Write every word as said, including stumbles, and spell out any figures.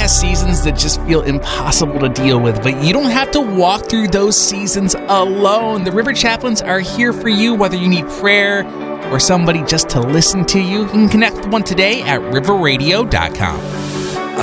has seasons that just feel impossible to deal with, but you don't have to walk through those seasons alone. The River Chaplains are here for you, whether you need prayer or somebody just to listen to you. You can connect with one today at river radio dot com.